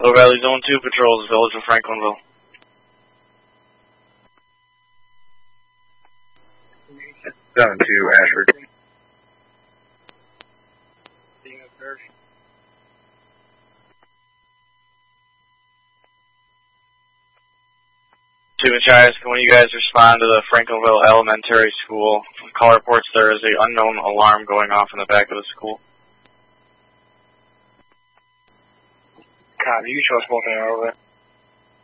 Low Valley Zone 2 patrols, Village of Franklinville. Zone 2, Ashford. Two Machias, can one of you guys respond to the Franklinville Elementary School? Call reports there is an unknown alarm going off in the back of the school. Copy, you show us both an hour over.